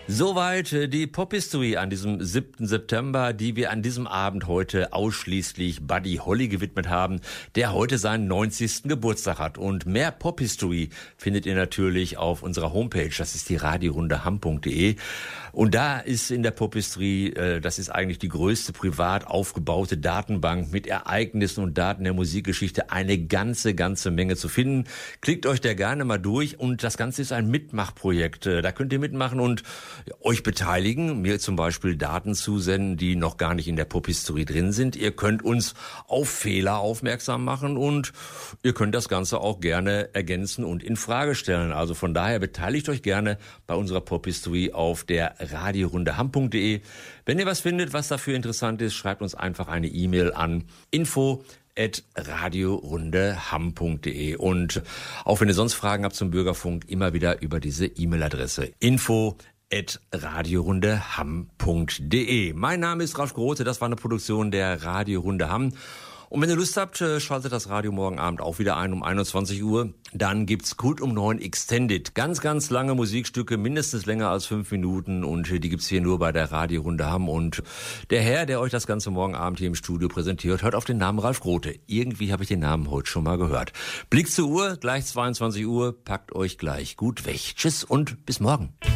Soweit die Pop-History an diesem 7. September, die wir an diesem Abend heute ausschließlich Buddy Holly gewidmet haben, der heute seinen 90. Geburtstag hat. Und mehr Pop-History findet ihr natürlich auf unserer Homepage, das ist die radiorundeham.de. Und da ist in der Pop-History, das ist eigentlich die größte privat aufgebaute Datenbank mit Ereignissen und Daten der Musikgeschichte, eine ganze Menge zu finden. Klickt euch da gerne mal durch und das Ganze ist ein Mitmachprojekt. Da könnt ihr mitmachen und euch beteiligen, mir zum Beispiel Daten zusenden, die noch gar nicht in der Pop-History drin sind. Ihr könnt uns auf Fehler aufmerksam machen und ihr könnt das Ganze auch gerne ergänzen und in Frage stellen. Also von daher beteiligt euch gerne bei unserer Pop-History auf der radiorundeham.de. Wenn ihr was findet, was dafür interessant ist, schreibt uns einfach eine E-Mail an info@radiorundeham.de. Und auch wenn ihr sonst Fragen habt zum Bürgerfunk, immer wieder über diese E-Mail-Adresse info@radiorundeham.de. Mein Name ist Ralf Grote, das war eine Produktion der Radio Runde Hamm. Und wenn ihr Lust habt, schaltet das Radio morgen Abend auch wieder ein um 21 Uhr. Dann gibt's Kult um 9 Extended. Ganz lange Musikstücke, mindestens länger als 5 Minuten. Und die gibt's hier nur bei der Radio Runde Hamm. Und der Herr, der euch das Ganze morgen Abend hier im Studio präsentiert, hört auf den Namen Ralf Grote. Irgendwie habe ich den Namen heute schon mal gehört. Blick zur Uhr, gleich 22 Uhr. Packt euch gleich gut weg. Tschüss und bis morgen.